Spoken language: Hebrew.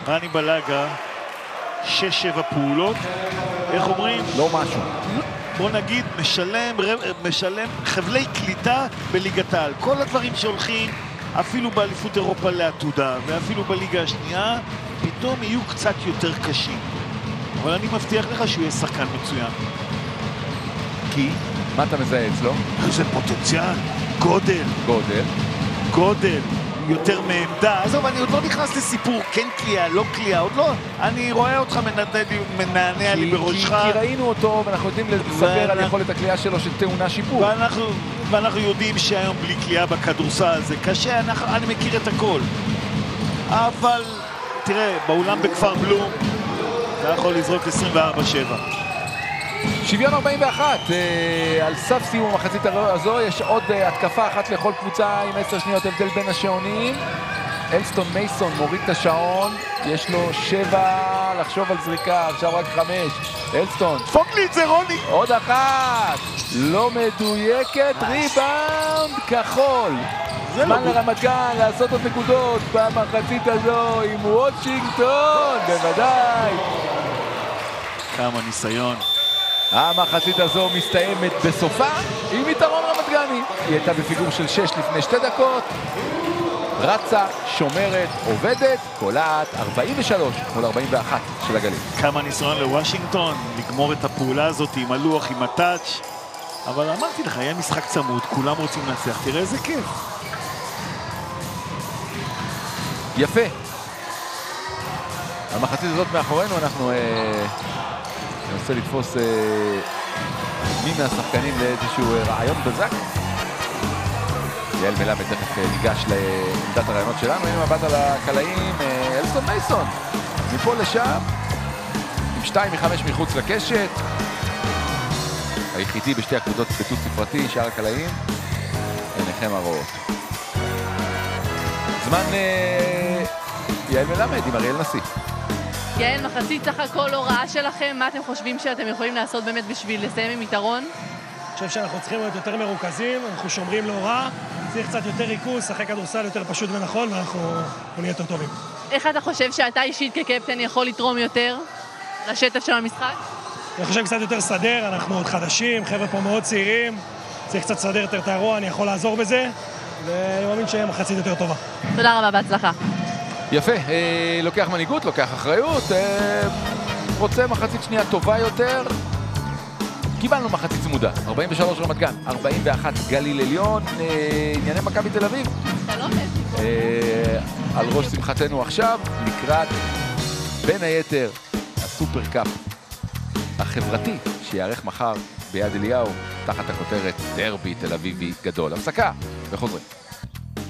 רני בלגה, 6-7 פעולות, איך אומרים? לא משהו. בוא נגיד, משלם חבלי קליטה בליגת העל. כל הדברים שהולכים, אפילו באליפות אירופה לעתודה, ואפילו בליגה השנייה, פתאום יהיו קצת יותר קשים. אבל אני מבטיח לך שהוא יהיה שחקן מצוין. כי? מה אתה מזהה אצלו? זה פוטנציאל, גודל, יותר מעמדה. עזוב, אני עוד לא נכנס לסיפור כן קליעה, לא קליעה, עוד לא. אני רואה אותך מנענע לי בראשך. כי ראינו אותו, ואנחנו יודעים לספר על יכולת הקליעה שלו שטעונה שיפור. ואנחנו יודעים שהיום בלי קליעה בכדורסל זה קשה, אני מכיר את הכל. אבל, תראה, באולם בכפר בלום, אתה יכול לזרוק 24-7. שוויון 41, על סף סיום המחצית הזו, יש עוד התקפה אחת לכל קבוצה עם 10 שניות הבדל בין השעונים. אלסטון מייסון מוריד את השעון, יש לו 7 לחשוב על זריקה, עכשיו רק 5. אלסטון. דפוק לי את זה רוני! עוד אחת! לא מדויקת, ריבאונד כחול. זמן לרמת גן לעשות עוד נקודות במחצית הזו עם וושינגטון, בוודאי. כמה ניסיון. המחצית הזו מסתיימת בסופה עם יתרון רמת גני. היא הייתה בפיגור של 6 לפני 2 דקות. רצה, שומרת, עובדת, קולעת 43 מול 41 של הגליל. כמה ניסיון לוושינגטון לגמור את הפעולה הזאת עם הלוח, עם הטאץ'. אבל אמרתי לך, יהיה משחק צמוד, כולם רוצים לנצח, תראה איזה כיף. יפה. המחצית הזאת מאחורינו, אנחנו ננסה לתפוס מי מהשחקנים לאיזשהו רעיון בזק. יעל מלמד תכף ניגש לעמדת הרעיונות שלנו. הנה מבט על הקלעים, אלסטון מייסון מפה לשם עם 2 מ-5 מחוץ לקשת, היחידי בשתי הקבוצות בטוס ספרתי. שאר הקלעים עיניכם הרואות. זמן יעל מלמד עם אריאל נשיא. יעל, מחצית סך הכל הוראה שלכם, מה אתם חושבים שאתם יכולים לעשות באמת בשביל לסיים עם יתרון? אני חושב שאנחנו צריכים להיות יותר מרוכזים, אנחנו שומרים להוראה, צריך קצת יותר ריכוז, שחק כדורסל יותר פשוט ונכון, ואנחנו נהיה יותר טובים. איך אתה חושב שאתה אישית כקפטן יכול לתרום יותר לשטף של המשחק? אני חושב קצת יותר סדר, אנחנו עוד חדשים, חבר'ה פה מאוד צעירים, צריך קצת סדר יותר את האירוע, אני יכול לעזור בזה, ואני מאמין שיהיה מחצית יותר טובה. תודה רבה, בהצלחה. יפה, לוקח מנהיגות, לוקח אחריות, רוצה מחצית שנייה טובה יותר. קיבלנו מחצית צמודה, 43 רמת גן, 41 גליל עליון. ענייני מכבי תל אביב על ראש שמחתנו עכשיו, לקראת בין היתר הסופר קאפ החברתי שיערך מחר ביד אליהו תחת הכותרת דרבי תל אביבי גדול. הפסקה וחוזרים.